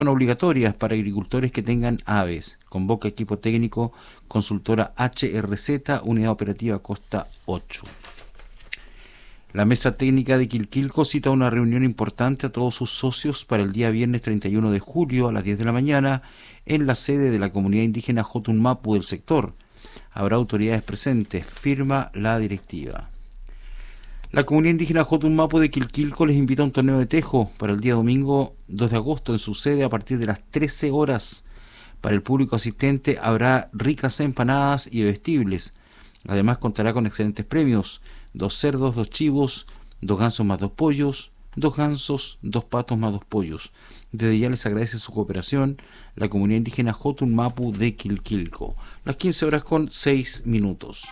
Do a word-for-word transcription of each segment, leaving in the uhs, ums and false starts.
obligatorias para agricultores que tengan aves. Convoca equipo técnico, consultora H R Z, unidad operativa Costa ocho. La mesa técnica de Quilquilco cita una reunión importante a todos sus socios para el día viernes treinta y uno de julio a las diez de la mañana en la sede de la comunidad indígena Jotun Mapu del sector. Habrá autoridades presentes, firma la directiva. La comunidad indígena Jotun Mapu de Quilquilco les invita a un torneo de tejo para el día domingo dos de agosto en su sede a partir de las trece horas. Para el público asistente habrá ricas empanadas y bebestibles. Además contará con excelentes premios: dos cerdos, dos chivos, dos gansos más dos pollos, dos gansos, dos patos más dos pollos. Desde ya les agradece su cooperación la comunidad indígena Jotun Mapu de Quilquilco. Las quince horas con seis minutos.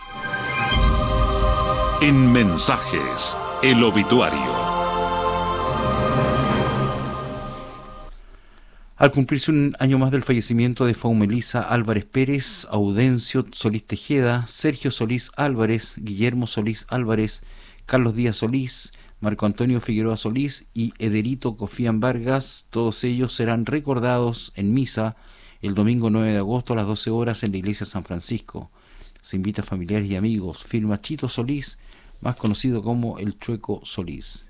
En Mensajes, el obituario. Al cumplirse un año más del fallecimiento de Faumelisa Álvarez Pérez, Audencio Solís Tejeda, Sergio Solís Álvarez, Guillermo Solís Álvarez, Carlos Díaz Solís, Marco Antonio Figueroa Solís y Ederito Cofián Vargas, todos ellos serán recordados en misa el domingo nueve de agosto a las doce horas en la iglesia San Francisco. Se invita a familiares y amigos, firma Chito Solís, más conocido como el Chueco Solís.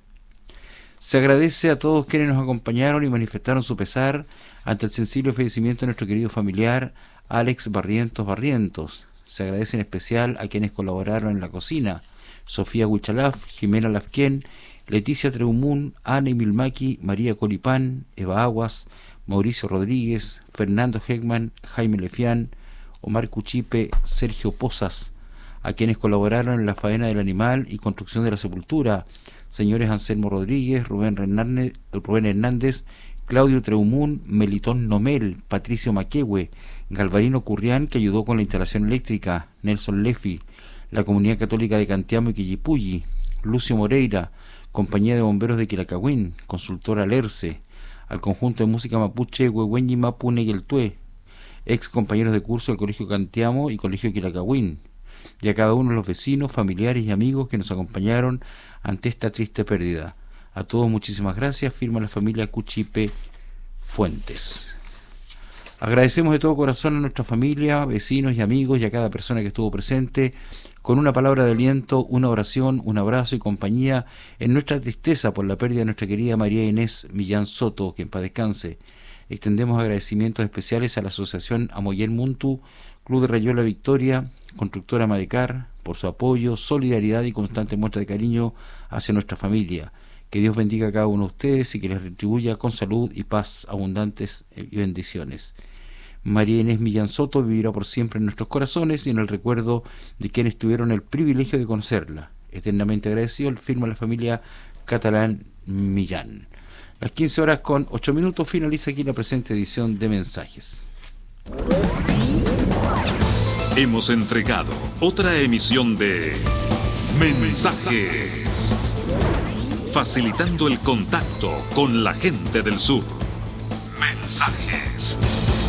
Se agradece a todos quienes nos acompañaron y manifestaron su pesar ante el sensible fallecimiento de nuestro querido familiar Alex Barrientos Barrientos. Se agradece en especial a quienes colaboraron en la cocina: Sofía Huichalaf, Jimena Lafquén, Leticia Treumún, Ana Milmaki, María Colipán, Eva Aguas, Mauricio Rodríguez, Fernando Hegman, Jaime Lefián, Omar Cuchipe, Sergio Pozas, a quienes colaboraron en la faena del animal y construcción de la sepultura: señores Anselmo Rodríguez, Rubén Hernández, Rubén Hernández, Claudio Treumún, Melitón Nomel, Patricio Maquehue, Galvarino Currián, que ayudó con la instalación eléctrica, Nelson Lefi, la Comunidad Católica de Cantiamo y Quillipulli, Lucio Moreira, Compañía de Bomberos de Quilacagüín, Consultora Lerce, al conjunto de música mapuche Huehuenyi Mapu Negueltue, ex compañeros de curso del Colegio Cantiamo y Colegio Quilacagüín, y a cada uno de los vecinos, familiares y amigos que nos acompañaron ante esta triste pérdida. A todos muchísimas gracias, firma la familia Cuchipe Fuentes. Agradecemos de todo corazón a nuestra familia, vecinos y amigos y a cada persona que estuvo presente con una palabra de aliento, una oración, un abrazo y compañía en nuestra tristeza por la pérdida de nuestra querida María Inés Millán Soto, que en paz descanse. Extendemos agradecimientos especiales a la Asociación Amoyel Muntu, Club de Rayuela Victoria, Constructora Madecar, por su apoyo, solidaridad y constante muestra de cariño hacia nuestra familia. Que Dios bendiga a cada uno de ustedes y que les retribuya con salud y paz abundantes y bendiciones. María Inés Millán Soto vivirá por siempre en nuestros corazones y en el recuerdo de quienes tuvieron el privilegio de conocerla. Eternamente agradecido, firma la familia Catalán Millán. Las quince horas con ocho minutos finaliza aquí la presente edición de Mensajes. Hemos entregado otra emisión de Mensajes, facilitando el contacto con la gente del sur. Mensajes.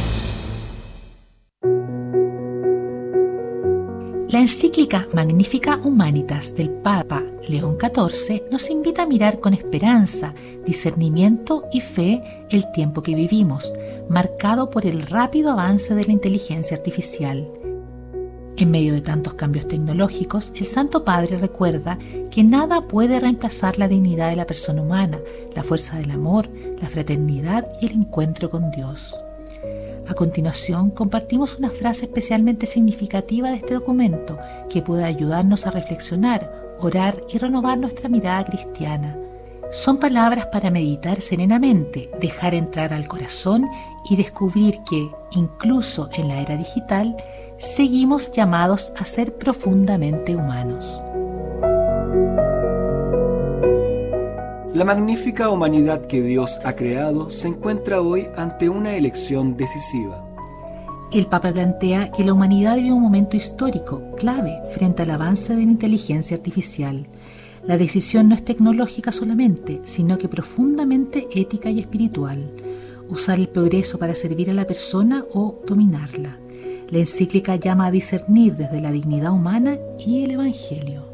La encíclica Magnificat Humanitas del Papa León catorce nos invita a mirar con esperanza, discernimiento y fe el tiempo que vivimos, marcado por el rápido avance de la inteligencia artificial. En medio de tantos cambios tecnológicos, el Santo Padre recuerda que nada puede reemplazar la dignidad de la persona humana, la fuerza del amor, la fraternidad y el encuentro con Dios. A continuación, compartimos una frase especialmente significativa de este documento que puede ayudarnos a reflexionar, orar y renovar nuestra mirada cristiana. Son palabras para meditar serenamente, dejar entrar al corazón y descubrir que, incluso en la era digital, seguimos llamados a ser profundamente humanos. La magnífica humanidad que Dios ha creado se encuentra hoy ante una elección decisiva. El Papa plantea que la humanidad vive un momento histórico, clave, frente al avance de la inteligencia artificial. La decisión no es tecnológica solamente, sino que profundamente ética y espiritual. Usar el progreso para servir a la persona o dominarla. La encíclica llama a discernir desde la dignidad humana y el Evangelio.